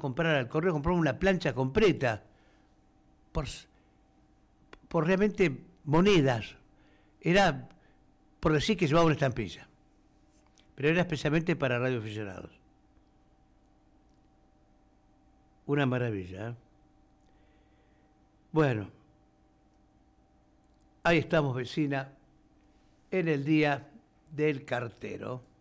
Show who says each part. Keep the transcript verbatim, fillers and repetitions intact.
Speaker 1: comprar al correo, compramos una plancha completa, por, por realmente monedas. Era por decir que llevaba una estampilla, pero era especialmente para radioaficionados. Una maravilla, ¿eh? Bueno, ahí estamos, vecina, en el día del cartero.